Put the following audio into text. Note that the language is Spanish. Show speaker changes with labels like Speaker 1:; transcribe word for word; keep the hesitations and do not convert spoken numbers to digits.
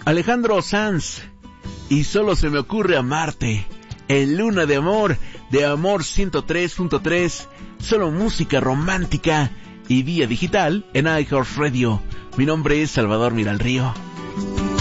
Speaker 1: Alejandro Sanz, y solo se me ocurre amarte, en Luna de Amor, de Amor ciento tres punto tres, solo música romántica y vía digital en iHeartRadio. Mi nombre es Salvador Miralrío.